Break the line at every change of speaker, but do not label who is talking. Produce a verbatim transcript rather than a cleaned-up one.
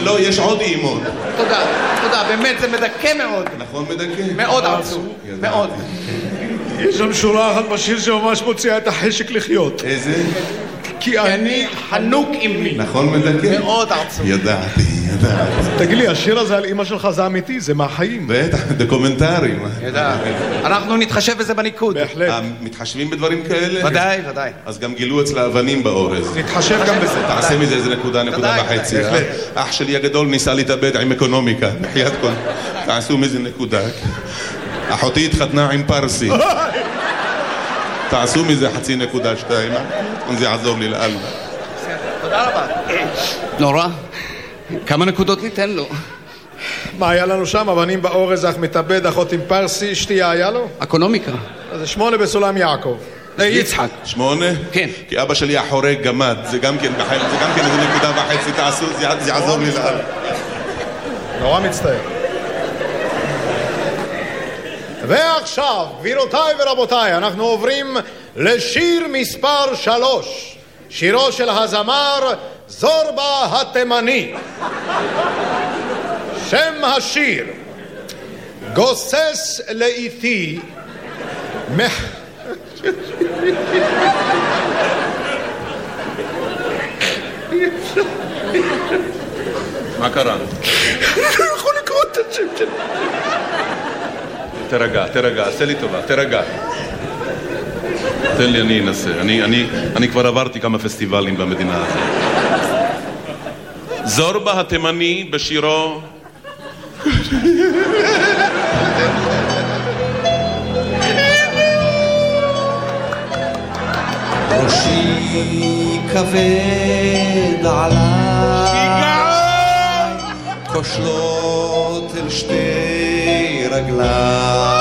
לא, יש עוד אימות.
תודה, תודה, באמת זה מדכא מאוד.
נכון מדכא?
מאוד עצוב, מאוד.
יש שם שורה אחת בשיר שממש מוציאה את החשק לחיות.
איזה?
כי אני
חנוק עמי.
נכון מדכא?
מאוד עצוב.
ידעתי, ידעתי.
תגיד לי, השיר הזה על אמא שלך זה אמיתי, זה מהחיים.
בטח, דוקומנטרי.
ידע. אנחנו נתחשב בזה בניקוד.
בהחלט.
מתחשבים בדברים כאלה?
ודאי, ודאי.
אז גם גילו אצלה אבנים באורז.
נתחשב גם בזה.
תעשה מזה איזה נקודה, נקודה וחצי. אח שלי הגדול ניסה להתאבד עם אקונומיקה. בחיית כל. תעשו מזה נקודה. אחותי התחתנה עם פרסי. תעשו מזה חצי נקודה שתיים. זה יעזור לי לאללה.
תודה רבה. נורא. כמה נקודות ניתן לו?
מה היה לנו שם? אבנים באורז, אח מתאבד, אחות עם פרסי, שתייה היה לו?
אקונומיקה.
זה שמונה בסולם יעקב.
יצחק.
שמונה?
כן.
כי אבא שלי החורג גמד. זה גם כן זה גם כן איזה נקודה וחצי. תעשו, זה יעזור לי לאללה.
נורא מצטער. ועכשיו, גבירותיי ורבותיי, אנחנו עוברים לשיר מספר שלוש, שירו של הזמר זורבה התימני. שם השיר: גוסס לאיתי מח...
מה קרה?
אני יכול לקרוא את השם שלי.
תרגע, תרגע, עשה לי טובה, תרגע. תן לי, אני אנסה. אני, אני, אני כבר עברתי כמה פסטיבלים במדינה הזאת. זורבה התימני בשירו...
ראשי כבד עליי, כושלות אל שתי רגליי,